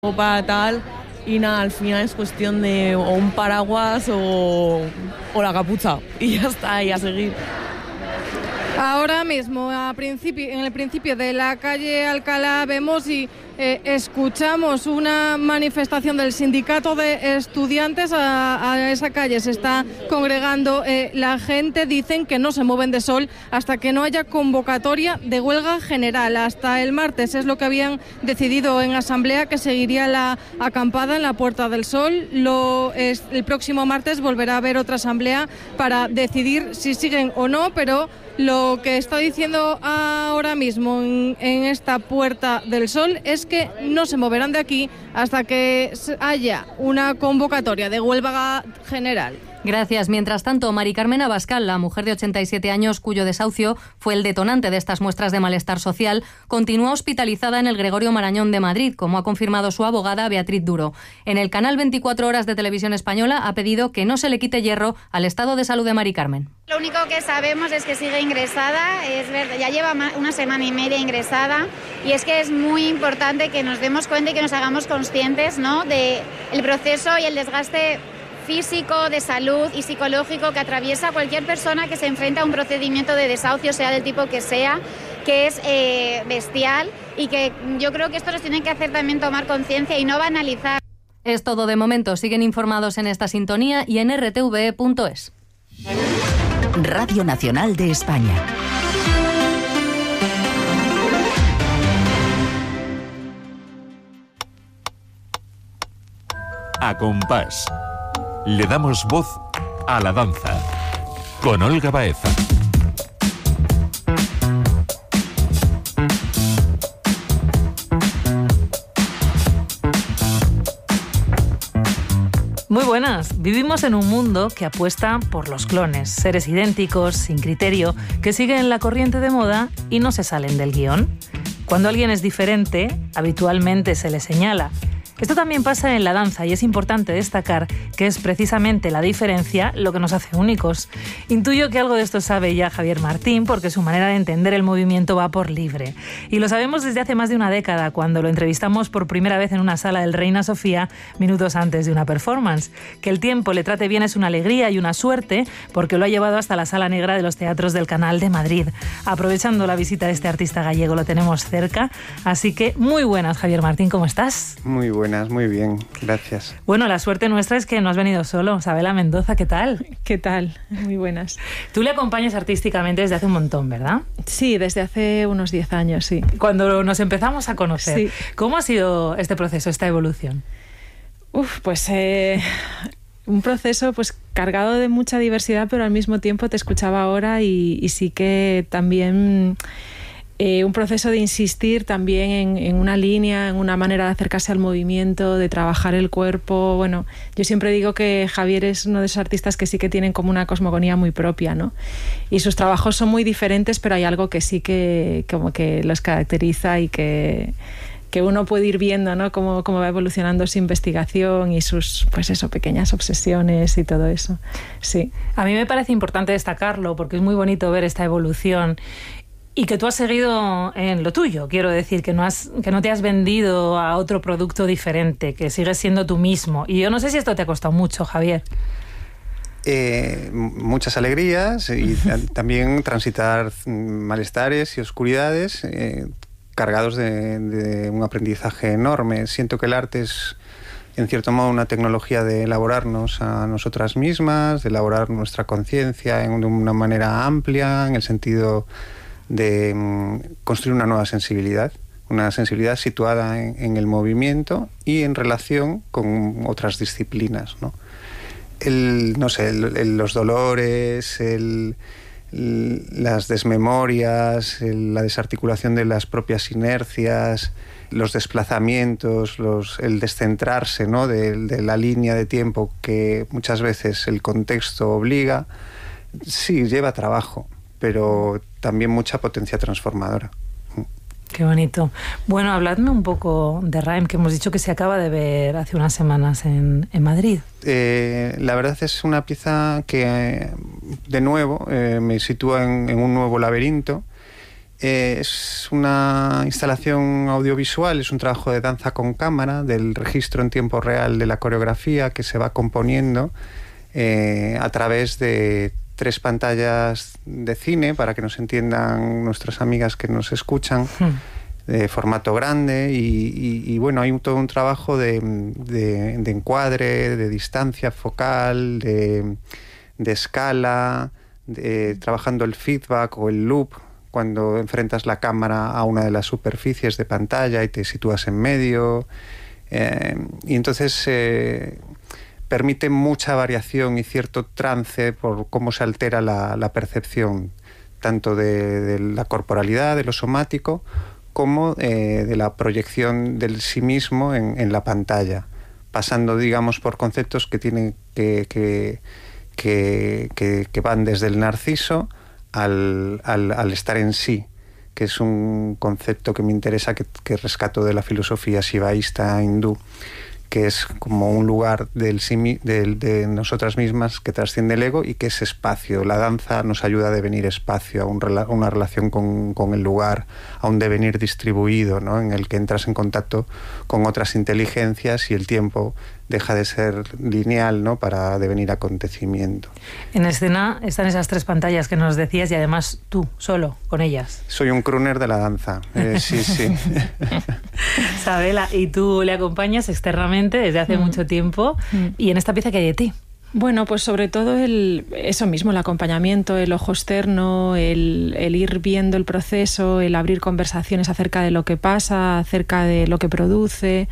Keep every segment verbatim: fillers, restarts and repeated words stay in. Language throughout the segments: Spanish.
o para tal, y nada, al final es cuestión de o un paraguas o, o la capucha, y ya está, y a seguir. Ahora mismo, a principio, en el principio de la calle Alcalá, vemos y eh, escuchamos una manifestación del sindicato de estudiantes. A, a esa calle se está congregando eh, la gente. Dicen que no se mueven de Sol hasta que no haya convocatoria de huelga general. Hasta el martes es lo que habían decidido en asamblea, que seguiría la acampada en la Puerta del Sol. Lo, es, el próximo martes volverá a haber otra asamblea para decidir si siguen o no, pero lo que está diciendo ahora mismo en, en esta Puerta del Sol es que no se moverán de aquí hasta que haya una convocatoria de huelga general. Gracias. Mientras tanto, Mari Carmen Abascal, la mujer de ochenta y siete años cuyo desahucio fue el detonante de estas muestras de malestar social, continúa hospitalizada en el Gregorio Marañón de Madrid, como ha confirmado su abogada Beatriz Duro. En el canal veinticuatro horas de Televisión Española ha pedido que no se le quite hierro al estado de salud de Mari Carmen. Lo único que sabemos es que sigue ingresada, es verdad, ya lleva una semana y media ingresada, y es que es muy importante que nos demos cuenta y que nos hagamos conscientes, ¿no?, de el proceso y el desgaste físico, de salud y psicológico que atraviesa cualquier persona que se enfrenta a un procedimiento de desahucio, sea del tipo que sea, que es eh, bestial, y que yo creo que esto nos tiene que hacer también tomar conciencia y no banalizar. Es todo de momento. Siguen informados en esta sintonía y en erre te ve punto es. Radio Nacional de España. A compás. Le damos voz a la danza. Con Olga Baeza. Muy buenas. Vivimos en un mundo que apuesta por los clones, seres idénticos, sin criterio, que siguen la corriente de moda y no se salen del guión. Cuando alguien es diferente, habitualmente se le señala. Esto también pasa en la danza y es importante destacar que es precisamente la diferencia lo que nos hace únicos. Intuyo que algo de esto sabe ya Javier Martín, porque su manera de entender el movimiento va por libre. Y lo sabemos desde hace más de una década, cuando lo entrevistamos por primera vez en una sala del Reina Sofía minutos antes de una performance. Que el tiempo le trate bien es una alegría y una suerte, porque lo ha llevado hasta la Sala Negra de los Teatros del Canal de Madrid. Aprovechando la visita de este artista gallego, lo tenemos cerca. Así que muy buenas, Javier Martín, ¿cómo estás? Muy buenas. Muy bien, gracias. Bueno, la suerte nuestra es que no has venido solo. Sabela Mendoza, ¿qué tal? ¿Qué tal? Muy buenas. Tú le acompañas artísticamente desde hace un montón, ¿verdad? Sí, desde hace unos diez años, sí. Cuando nos empezamos a conocer, sí. ¿Cómo ha sido este proceso, esta evolución? Uf, pues eh, un proceso pues cargado de mucha diversidad, pero al mismo tiempo te escuchaba ahora y, y sí que también... Eh, un proceso de insistir también en, en una línea, en una manera de acercarse al movimiento, de trabajar el cuerpo. Bueno, yo siempre digo que Javier es uno de esos artistas que sí que tienen como una cosmogonía muy propia, ¿no? Y sus trabajos son muy diferentes, pero hay algo que sí que como que los caracteriza y que, que uno puede ir viendo, ¿no? Cómo, cómo va evolucionando su investigación y sus, pues eso, pequeñas obsesiones y todo eso. Sí. A mí me parece importante destacarlo porque es muy bonito ver esta evolución. Y que tú has seguido en lo tuyo, quiero decir, que no, has, que no te has vendido a otro producto diferente, que sigues siendo tú mismo. Y yo no sé si esto te ha costado mucho, Javier. Eh, muchas alegrías y también transitar malestares y oscuridades eh, cargados de, de un aprendizaje enorme. Siento que el arte es, en cierto modo, una tecnología de elaborarnos a nosotras mismas, de elaborar nuestra conciencia en, de una manera amplia, en el sentido... de um, construir una nueva sensibilidad, una sensibilidad situada en, en el movimiento y en relación con otras disciplinas, ¿no? El, no sé, el, el, los dolores, el, el, las desmemorias, el, la desarticulación de las propias inercias, los desplazamientos, los, el descentrarse, ¿no?, de, de la línea de tiempo que muchas veces el contexto obliga, sí, lleva trabajo, pero también mucha potencia transformadora. Qué bonito. Bueno, habladme un poco de Raim, que hemos dicho que se acaba de ver hace unas semanas en, en Madrid. Eh, la verdad es una pieza que, de nuevo, eh, me sitúa en, en un nuevo laberinto. Eh, es una instalación audiovisual, es un trabajo de danza con cámara, del registro en tiempo real de la coreografía que se va componiendo eh, a través de tres pantallas de cine, para que nos entiendan nuestras amigas que nos escuchan, mm. de formato grande y, y, y bueno, hay un, todo un trabajo de, de, de encuadre, de distancia focal, de, de escala, de, trabajando el feedback o el loop, cuando enfrentas la cámara a una de las superficies de pantalla y te sitúas en medio. Eh, y entonces eh, permite mucha variación y cierto trance por cómo se altera la, la percepción, tanto de, de la corporalidad, de lo somático, como eh, de la proyección del sí mismo en, en la pantalla, pasando, digamos, por conceptos que tienen que, que, que, que, que van desde el narciso Al, al, al estar en sí, que es un concepto que me interesa, que, que rescato de la filosofía shivaísta hindú, que es como un lugar del, del, de nosotras mismas que trasciende el ego y que es espacio. La danza nos ayuda a devenir espacio, a, un, a una relación con, con el lugar, a un devenir distribuido, ¿no? En el que entras en contacto con otras inteligencias y el tiempo deja de ser lineal, ¿no? Para devenir acontecimiento. En escena están esas tres pantallas que nos decías y además tú, solo, con ellas. Soy un crooner de la danza, eh, sí, sí. Sabela, y tú le acompañas externamente desde hace mm. mucho tiempo. Mm. ¿Y en esta pieza qué hay de ti? Bueno, pues sobre todo el, eso mismo, el acompañamiento, el ojo externo, el, el ir viendo el proceso, el abrir conversaciones acerca de lo que pasa, acerca de lo que produce.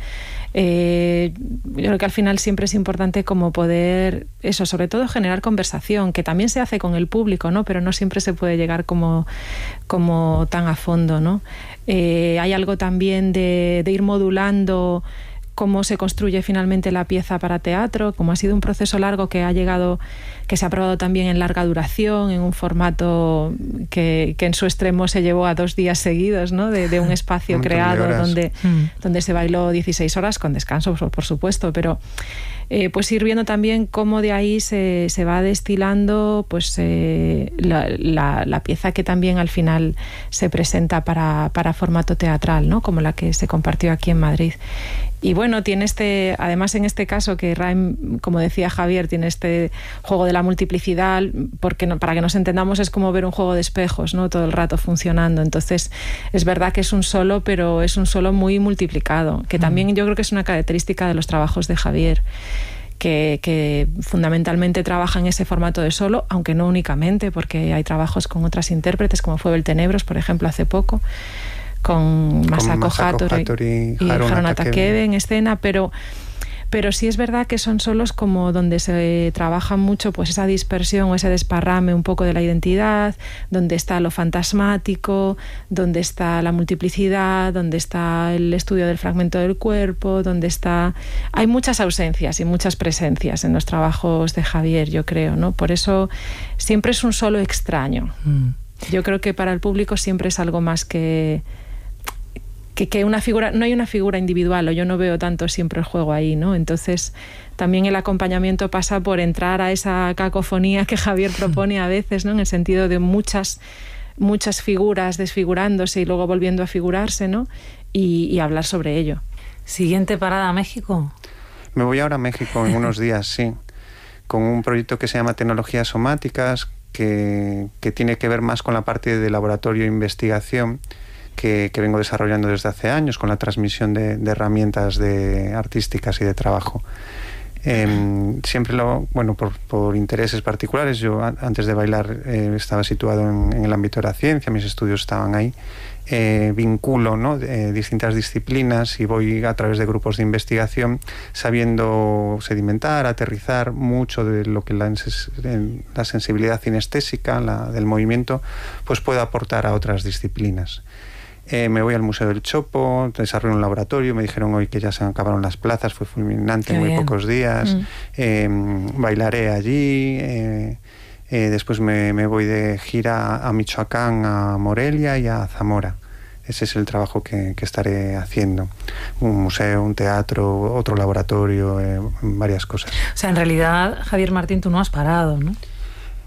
Eh, yo creo que al final siempre es importante como poder, eso, sobre todo generar conversación, que también se hace con el público, ¿no? Pero no siempre se puede llegar como, como tan a fondo, ¿no? Eh, hay algo también de, de ir modulando cómo se construye finalmente la pieza para teatro, como ha sido un proceso largo que ha llegado, que se ha probado también en larga duración, en un formato que, que en su extremo se llevó a dos días seguidos, ¿no? De, de un espacio un creado donde, mm. donde se bailó dieciséis horas, con descanso, por, por supuesto, pero eh, pues ir viendo también cómo de ahí se, se va destilando pues eh, la, la, la pieza que también al final se presenta para, para formato teatral, ¿no? Como la que se compartió aquí en Madrid. Y bueno, tiene este, además en este caso que Raim, como decía Javier, tiene este juego de la multiplicidad, porque no, para que nos entendamos es como ver un juego de espejos, ¿no? Todo el rato funcionando. Entonces es verdad que es un solo, pero es un solo muy multiplicado, que también yo creo que es una característica de los trabajos de Javier, que, que fundamentalmente trabaja en ese formato de solo, aunque no únicamente, porque hay trabajos con otras intérpretes, como fue Beltenebros, por ejemplo, hace poco, con Masako Hattori y Haruna Takebe en escena, pero, pero sí es verdad que son solos como donde se trabaja mucho pues esa dispersión o ese desparrame un poco de la identidad, donde está lo fantasmático, donde está la multiplicidad, donde está el estudio del fragmento del cuerpo, donde está... Hay muchas ausencias y muchas presencias en los trabajos de Javier, yo creo, ¿no? Por eso siempre es un solo extraño. Mm. Yo creo que para el público siempre es algo más que... Que, que una figura, no hay una figura individual, o yo no veo tanto siempre el juego ahí, ¿no? Entonces también el acompañamiento pasa por entrar a esa cacofonía que Javier propone a veces, ¿no? En el sentido de muchas, muchas figuras desfigurándose y luego volviendo a figurarse, ¿no? Y, y hablar sobre ello. Siguiente parada, México. Me voy ahora a México en unos días, sí, con un proyecto que se llama Tecnologías Somáticas, que, que tiene que ver más con la parte de laboratorio e investigación, Que, que vengo desarrollando desde hace años con la transmisión de, de herramientas de, artísticas y de trabajo. Eh, siempre lo, bueno, por, por intereses particulares, yo a, antes de bailar eh, estaba situado en, en el ámbito de la ciencia, mis estudios estaban ahí, eh, vinculo, ¿no? eh, distintas disciplinas y voy a través de grupos de investigación sabiendo sedimentar, aterrizar mucho de lo que la, la sensibilidad cinestésica, la, del movimiento, pues puede aportar a otras disciplinas. Eh, me voy al Museo del Chopo, desarrollo un laboratorio, me dijeron hoy que ya se acabaron las plazas, fue fulminante en muy pocos días, mm. eh, bailaré allí, eh, eh, después me, me voy de gira a Michoacán, a Morelia y a Zamora. Ese es el trabajo que, que estaré haciendo. Un museo, un teatro, otro laboratorio, eh, varias cosas. O sea, en realidad, Javier Martín, tú no has parado, ¿no?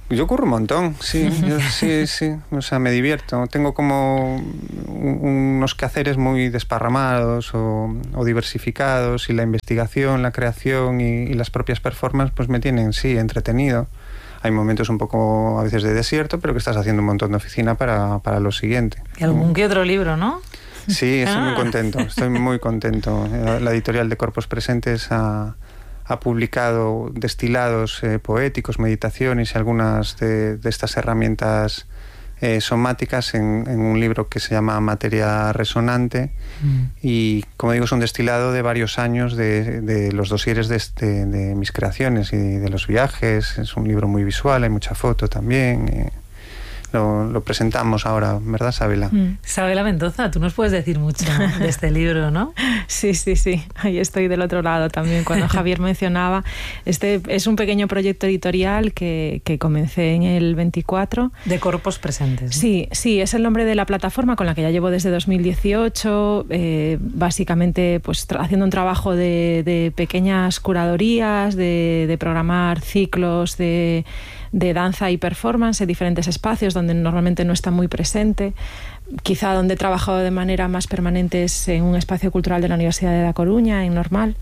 Yo ocurro un montón, sí, yo, sí, sí, o sea, me divierto. Tengo como un, unos quehaceres muy desparramados o, o diversificados, y la investigación, la creación y, y las propias performances pues me tienen, sí, entretenido. Hay momentos un poco a veces de desierto, pero que estás haciendo un montón de oficina para, para lo siguiente. Y algún que otro libro, ¿no? Sí, estoy ah. muy contento, estoy muy contento. La editorial de Corpos Presentes ha... ha publicado destilados eh, poéticos, meditaciones y algunas de, de estas herramientas eh, somáticas en, en un libro que se llama Materia Resonante. Mm. Y, como digo, es un destilado de varios años de, de los dosieres de, este, de mis creaciones y de los viajes. Es un libro muy visual, hay mucha foto también. Eh, Lo, lo presentamos ahora, ¿verdad, Sabela? Mm. Sabela Mendoza, tú nos puedes decir mucho de este libro, ¿no? Sí, sí, sí. Ahí estoy del otro lado también. Cuando Javier mencionaba, este es un pequeño proyecto editorial que, que comencé en el veinticuatro. De Corpos Presentes, ¿no? Sí, sí, es el nombre de la plataforma con la que ya llevo desde dos mil dieciocho, eh, básicamente pues haciendo un trabajo de, de pequeñas curadorías, de, de programar ciclos de... de danza y performance en diferentes espacios donde normalmente no está muy presente. Quizá donde he trabajado de manera más permanente es en un espacio cultural de la Universidad de La Coruña, en Normal,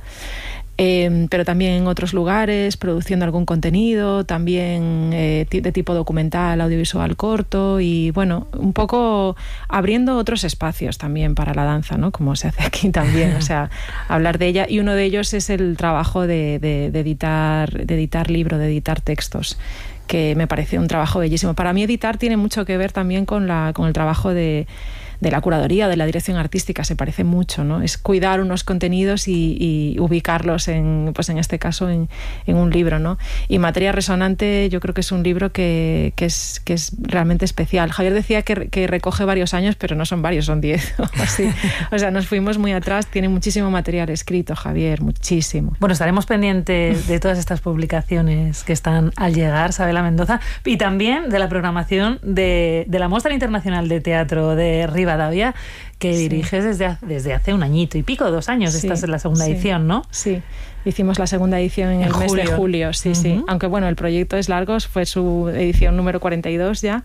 eh, pero también en otros lugares, produciendo algún contenido, también eh, de tipo documental, audiovisual corto, y bueno, un poco abriendo otros espacios también para la danza, ¿no? Como se hace aquí también, o sea, hablar de ella, y uno de ellos es el trabajo de, de, de editar, de editar libro, de editar textos, que me parece un trabajo bellísimo. Para mí editar tiene mucho que ver también con, la, con el trabajo de, de la curaduría, de la dirección artística, se parece mucho, ¿no? Es cuidar unos contenidos y, y ubicarlos, en, pues en este caso, en, en un libro, ¿no? Y Materia Resonante yo creo que es un libro que, que, es, que es realmente especial. Javier decía que, que recoge varios años, pero no son varios, son diez o así. O sea, nos fuimos muy atrás, tiene muchísimo material escrito, Javier, muchísimo. Bueno, estaremos pendientes de todas estas publicaciones que están al llegar, Sabela Mendoza, y también de la programación de, de la Mostra Internacional de Teatro de Rivadavia, que sí. diriges desde, desde hace un añito y pico, dos años. Sí, esta es la segunda sí. edición, ¿no? Sí, hicimos la segunda edición en, en el julio. mes de julio, sí, uh-huh. sí. Aunque bueno, el proyecto es largo, fue su edición número cuarenta y dos ya.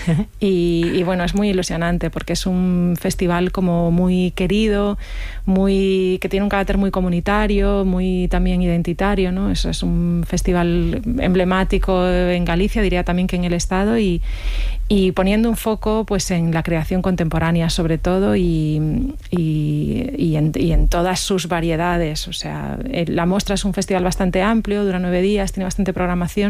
y, y bueno, es muy ilusionante porque es un festival como muy querido, muy que tiene un carácter muy comunitario, muy también identitario, ¿no? Eso es un festival emblemático en Galicia, diría también que en el Estado, y, y poniendo un foco pues en la creación contemporánea sobre todo, y Y, y, y, en, y en todas sus variedades. O sea, la muestra es un festival bastante amplio, dura nueve días, tiene bastante programación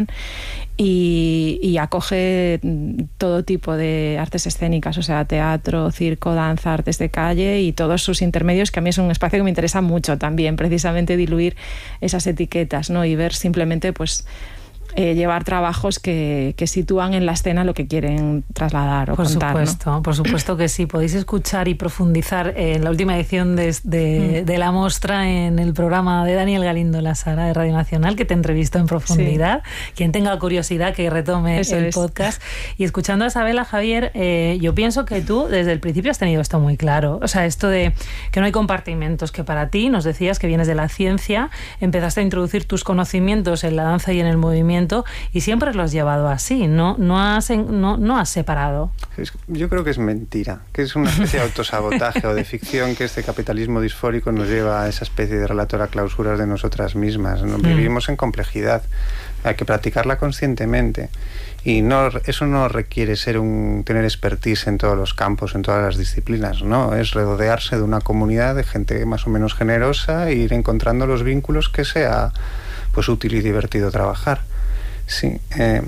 y, y acoge todo tipo de artes escénicas, o sea, teatro, circo, danza, artes de calle y todos sus intermedios, que a mí es un espacio que me interesa mucho también, precisamente diluir esas etiquetas, ¿no? Y ver simplemente pues Eh, llevar trabajos que, que sitúan en la escena lo que quieren trasladar o por contar. Por supuesto, ¿no? Por supuesto que sí. Podéis escuchar y profundizar en la última edición de, de, mm. de la Mostra en el programa de Daniel Galindo La Sara de Radio Nacional, que te entrevistó en profundidad. Sí. Quien tenga curiosidad que retome Eso el es. podcast. Y escuchando a Sabela, Javier, eh, yo pienso que tú desde el principio has tenido esto muy claro. O sea, esto de que no hay compartimentos, que para ti, nos decías que vienes de la ciencia, empezaste a introducir tus conocimientos en la danza y en el movimiento, y siempre lo has llevado así, no, no, has, no, no has separado. Yo creo que es mentira, que es una especie de autosabotaje o de ficción, que este capitalismo disfórico nos lleva a esa especie de relatora clausuras de nosotras mismas, ¿no? Mm. Vivimos en complejidad, hay que practicarla conscientemente, y no, eso no requiere ser un, tener expertise en todos los campos, en todas las disciplinas, ¿no? Es rodearse de una comunidad de gente más o menos generosa e ir encontrando los vínculos que sea pues útil y divertido trabajar. Sí, eh,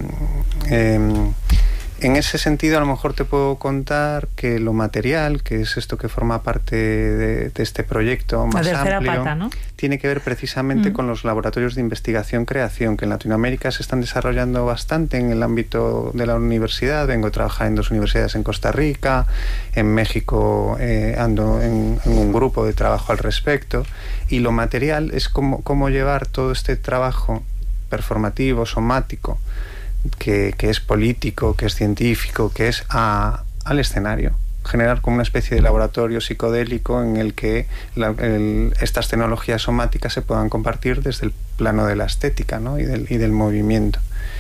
eh, en ese sentido a lo mejor te puedo contar que lo material, que es esto que forma parte de, de este proyecto más la tercera amplio, pata, ¿no? Tiene que ver precisamente mm. con los laboratorios de investigación-creación, que en Latinoamérica se están desarrollando bastante en el ámbito de la universidad. Vengo a trabajar en dos universidades en Costa Rica, en México eh, ando en, en un grupo de trabajo al respecto, y lo material es cómo, cómo llevar todo este trabajo performativo, somático, que, que es político, que es científico, que es a, al escenario. Generar como una especie de laboratorio psicodélico en el que la, el, estas tecnologías somáticas se puedan compartir desde el plano de la estética, ¿no? y, del, y del movimiento.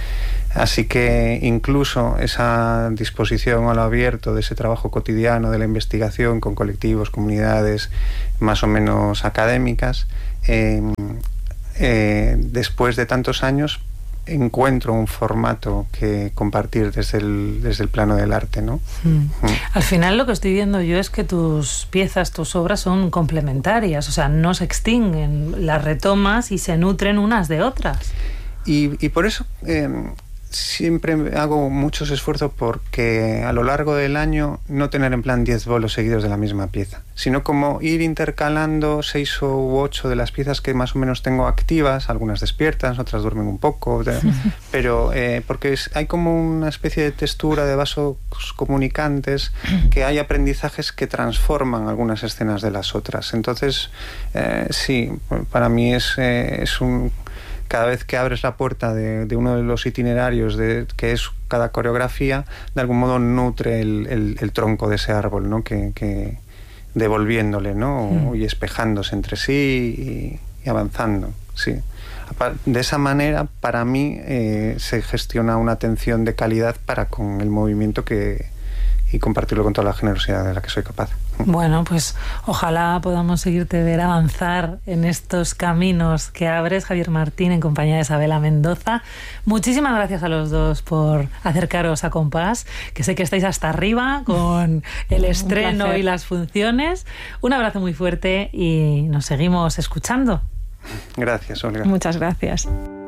Así que incluso esa disposición a lo abierto de ese trabajo cotidiano de la investigación con colectivos, comunidades más o menos académicas, eh, eh, después de tantos años encuentro un formato que compartir desde el, desde el plano del arte, ¿no? Mm. Mm. Al final lo que estoy viendo yo es que tus piezas, tus obras son complementarias, o sea, no se extinguen, las retomas y se nutren unas de otras. Y, y por eso eh, siempre hago muchos esfuerzos porque a lo largo del año no tener en plan diez bolos seguidos de la misma pieza, sino como ir intercalando seis u ocho de las piezas que más o menos tengo activas, algunas despiertas, otras duermen un poco, de, pero eh, porque es, hay como una especie de textura de vasos comunicantes, que hay aprendizajes que transforman algunas escenas de las otras. Entonces, eh, sí, para mí es, eh, es un... Cada vez que abres la puerta de, de uno de los itinerarios de, que es cada coreografía, de algún modo nutre el, el, el tronco de ese árbol, ¿no? Que, que devolviéndole, ¿no? Mm. Y espejándose entre sí y, y avanzando, sí. De esa manera, para mí, eh, se gestiona una atención de calidad para con el movimiento que, y compartirlo con toda la generosidad de la que soy capaz. Bueno, pues ojalá podamos seguirte ver avanzar en estos caminos que abres, Javier Martín, en compañía de Isabela Mendoza. Muchísimas gracias a los dos por acercaros a Compás, que sé que estáis hasta arriba con el estreno y las funciones. Un abrazo muy fuerte y nos seguimos escuchando. Gracias, Olga. Muchas gracias.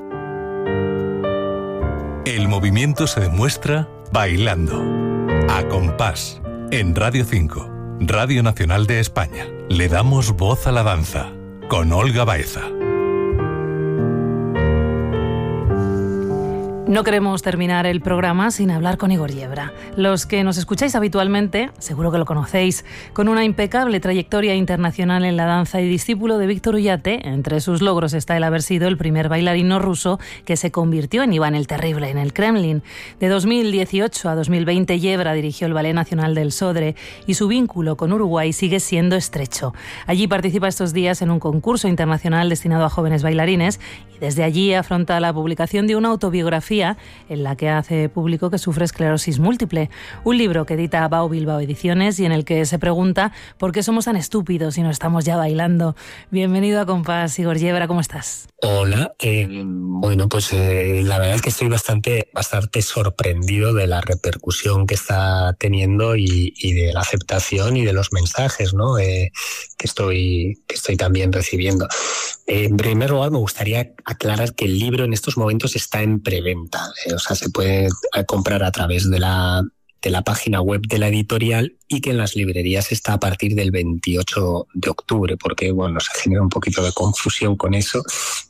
El movimiento se demuestra bailando. A Compás, en Radio cinco, Radio Nacional de España. Le damos voz a la danza, con Olga Baeza. No queremos terminar el programa sin hablar con Igor Yebra. Los que nos escucháis habitualmente, seguro que lo conocéis, con una impecable trayectoria internacional en la danza y discípulo de Víctor Ullate. Entre sus logros está el haber sido el primer bailarino ruso que se convirtió en Iván el Terrible en el Kremlin. De dos mil dieciocho a dos mil veinte, Yebra dirigió el Ballet Nacional del Sodre y su vínculo con Uruguay sigue siendo estrecho. Allí participa estos días en un concurso internacional destinado a jóvenes bailarines y desde allí afronta la publicación de una autobiografía en la que hace público que sufre esclerosis múltiple. Un libro que edita Bao Bilbao Ediciones y en el que se pregunta por qué somos tan estúpidos y no estamos ya bailando. Bienvenido a Compás, Igor Yebra, ¿cómo estás? Hola, eh, bueno, pues eh, la verdad es que estoy bastante, bastante sorprendido de la repercusión que está teniendo y, y de la aceptación y de los mensajes, ¿no? Eh, que estoy, que estoy también recibiendo. Eh, en primer lugar, me gustaría aclarar que el libro en estos momentos está en preventa, eh, o sea, se puede comprar a través de la de la página web de la editorial y que en las librerías está a partir del veintiocho de octubre, porque bueno, se genera un poquito de confusión con eso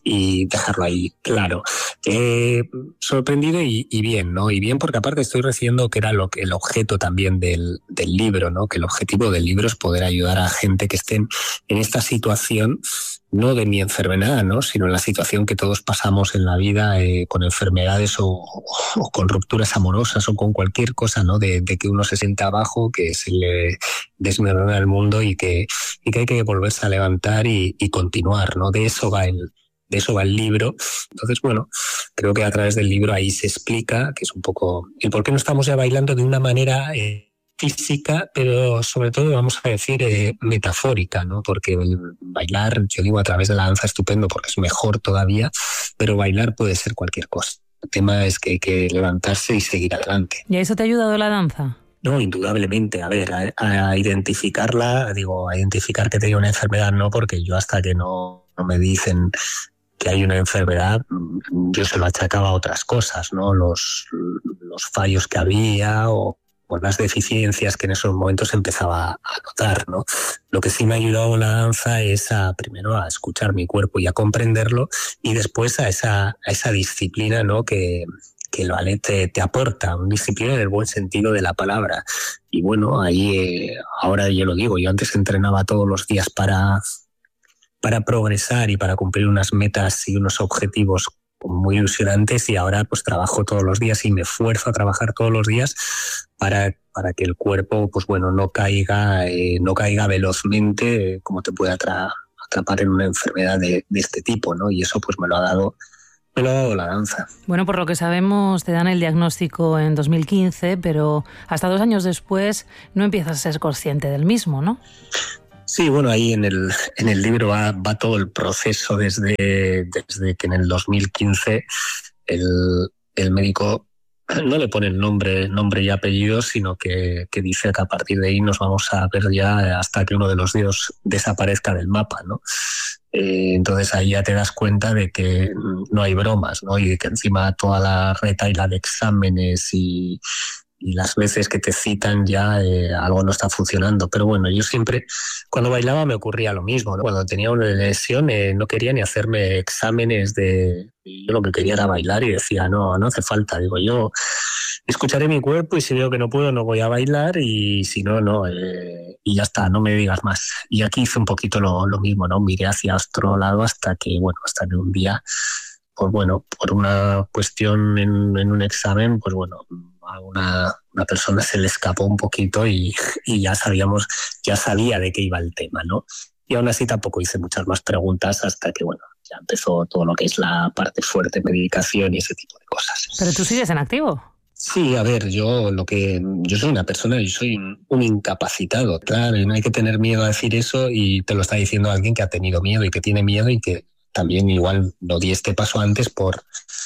y dejarlo ahí claro. Eh, sorprendido y, y bien, ¿no? Y bien porque aparte estoy recibiendo que era lo que el objeto también del, del libro, ¿no? Que el objetivo del libro es poder ayudar a gente que estén en esta situación, no de mi enfermedad, ¿no? Sino en la situación que todos pasamos en la vida eh, con enfermedades o, o con rupturas amorosas o con cualquier cosa, ¿no? De, de que uno se sienta abajo, que se le desmorona el mundo y que, y que hay que volverse a levantar y, y continuar, ¿no? De eso va el, de eso va el libro. Entonces, bueno, creo que a través del libro ahí se explica, que es un poco el por qué no estamos ya bailando de una manera eh, física, pero sobre todo vamos a decir eh, metafórica, ¿no? Porque el bailar, yo digo a través de la danza estupendo porque es mejor todavía, pero bailar puede ser cualquier cosa. El tema es que hay que levantarse y seguir adelante. ¿Y a eso te ha ayudado la danza? No, indudablemente. A ver, a, a identificarla, digo, a identificar que tenía una enfermedad no, porque yo hasta que no, no me dicen que hay una enfermedad, yo se lo achacaba a otras cosas, ¿no? Los, los fallos que había o por las deficiencias que en esos momentos empezaba a notar, ¿no? Lo que sí me ha ayudado la danza es a, primero a escuchar mi cuerpo y a comprenderlo, y después a esa, a esa disciplina, ¿no? que, que el ballet te, te aporta, una disciplina en el buen sentido de la palabra. Y bueno, ahí eh, ahora yo lo digo, yo antes entrenaba todos los días para, para progresar y para cumplir unas metas y unos objetivos muy ilusionantes, y ahora pues trabajo todos los días y me esfuerzo a trabajar todos los días para, para que el cuerpo pues bueno no caiga eh, no caiga velozmente eh, como te puede atra- atrapar en una enfermedad de, de este tipo, ¿no? Y eso pues me lo ha dado Me lo ha dado la danza. Bueno, por lo que sabemos, te dan el diagnóstico en dos mil quince, pero hasta dos años después no empiezas a ser consciente del mismo, ¿no? Sí, bueno, ahí en el, en el libro va, va todo el proceso desde, desde que en el dos mil quince el, el médico no le pone nombre, nombre y apellido, sino que, que dice que a partir de ahí nos vamos a ver ya hasta que uno de los dedos desaparezca del mapa, ¿no? Eh, entonces ahí ya te das cuenta de que no hay bromas, ¿no? Y de que encima toda la retaila de exámenes y, y las veces que te citan ya eh, algo no está funcionando. Pero bueno, yo siempre, cuando bailaba me ocurría lo mismo, ¿no? Cuando tenía una lesión eh, no quería ni hacerme exámenes de... Yo lo que quería era bailar y decía, no, no hace falta. Digo, yo escucharé mi cuerpo y si veo que no puedo no voy a bailar y si no, no. Eh, y ya está, no me digas más. Y aquí hice un poquito lo, lo mismo, ¿no? Miré hacia otro lado hasta que, bueno, hasta que un día, pues bueno, por una cuestión en, en un examen, pues bueno, a una, una persona se le escapó un poquito y, y ya sabíamos, ya sabía de qué iba el tema, ¿no? Y aún así tampoco hice muchas más preguntas hasta que, bueno, ya empezó todo lo que es la parte fuerte, medicación y ese tipo de cosas. ¿Pero tú sigues en activo? Sí, a ver, yo lo que yo soy una persona, yo soy un, un incapacitado, claro, y no hay que tener miedo a decir eso y te lo está diciendo alguien que ha tenido miedo y que tiene miedo y que también igual no di este paso antes por,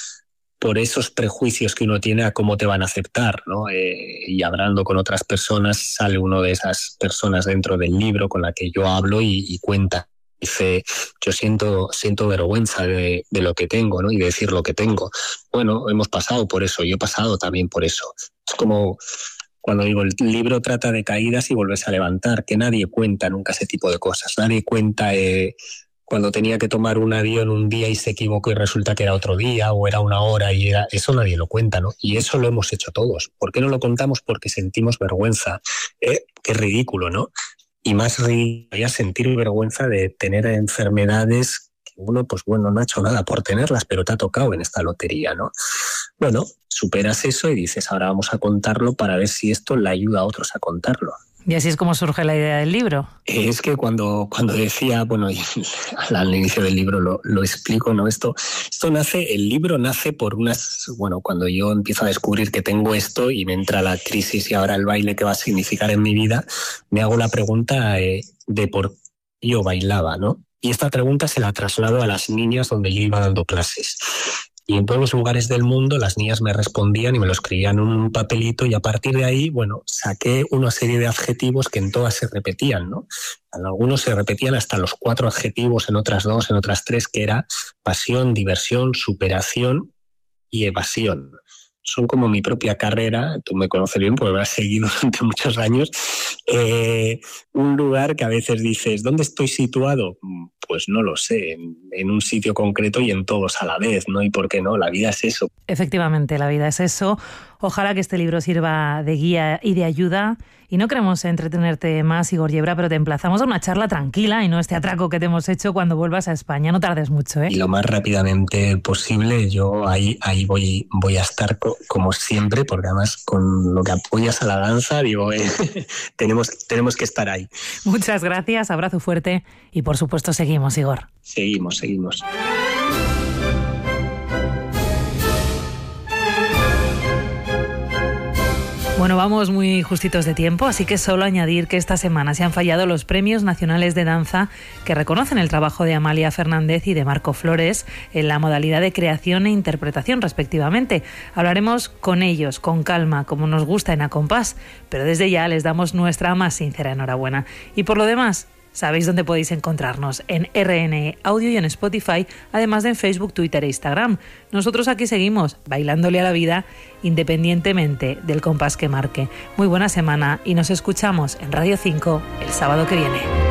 por esos prejuicios que uno tiene a cómo te van a aceptar, ¿no? Eh, y hablando con otras personas sale uno de esas personas dentro del libro con la que yo hablo y, y cuenta. Dice, yo siento, siento vergüenza de, de lo que tengo, ¿no? Y de decir lo que tengo. Bueno, hemos pasado por eso, yo he pasado también por eso. Es como cuando digo, el libro trata de caídas y volverse a levantar, que nadie cuenta nunca ese tipo de cosas. Nadie cuenta eh, cuando tenía que tomar un avión un día y se equivocó y resulta que era otro día o era una hora y era... Eso nadie lo cuenta, ¿no? Y eso lo hemos hecho todos. ¿Por qué no lo contamos? Porque sentimos vergüenza. Eh, qué ridículo, ¿no? Y más ridículo sentir vergüenza de tener enfermedades que uno, pues bueno, no ha hecho nada por tenerlas, pero te ha tocado en esta lotería, ¿no? Bueno, superas eso y dices, ahora vamos a contarlo para ver si esto le ayuda a otros a contarlo. Y así es como surge la idea del libro. Es que cuando, cuando decía, bueno, al inicio del libro lo, lo explico, ¿no? Esto, esto nace, el libro nace por unas, bueno, cuando yo empiezo a descubrir que tengo esto y me entra la crisis y ahora el baile, ¿qué va a significar en mi vida? Me hago la pregunta eh, de por qué yo bailaba, ¿no? Y esta pregunta se la traslado a las niñas donde yo iba dando clases. Y en todos los lugares del mundo las niñas me respondían y me lo escribían en un papelito y a partir de ahí, bueno, saqué una serie de adjetivos que en todas se repetían, ¿no? En algunos se repetían hasta los cuatro adjetivos, en otras dos, en otras tres, que era pasión, diversión, superación y evasión. Son como mi propia carrera, tú me conoces bien porque me has seguido durante muchos años, eh, un lugar que a veces dices, ¿dónde estoy situado? Pues no lo sé, en, en un sitio concreto y en todos a la vez, ¿no? ¿Y por qué no? La vida es eso. Efectivamente, la vida es eso. Ojalá que este libro sirva de guía y de ayuda. Y no queremos entretenerte más, Igor Yebra, pero te emplazamos a una charla tranquila y no este atraco que te hemos hecho cuando vuelvas a España. No tardes mucho, ¿eh? Y lo más rápidamente posible, yo ahí, ahí voy, voy a estar co- como siempre, porque además con lo que apoyas a la danza, digo, eh, tenemos, tenemos que estar ahí. Muchas gracias, abrazo fuerte y por supuesto seguimos, Igor. Seguimos, seguimos. Bueno, vamos muy justitos de tiempo, así que solo añadir que esta semana se han fallado los Premios Nacionales de Danza que reconocen el trabajo de Amalia Fernández y de Marco Flores en la modalidad de creación e interpretación, respectivamente. Hablaremos con ellos, con calma, como nos gusta en A Compás, pero desde ya les damos nuestra más sincera enhorabuena. Y por lo demás, sabéis dónde podéis encontrarnos, en R N E Audio y en Spotify, además de en Facebook, Twitter e Instagram. Nosotros aquí seguimos, bailándole a la vida, independientemente del compás que marque. Muy buena semana y nos escuchamos en Radio cinco el sábado que viene.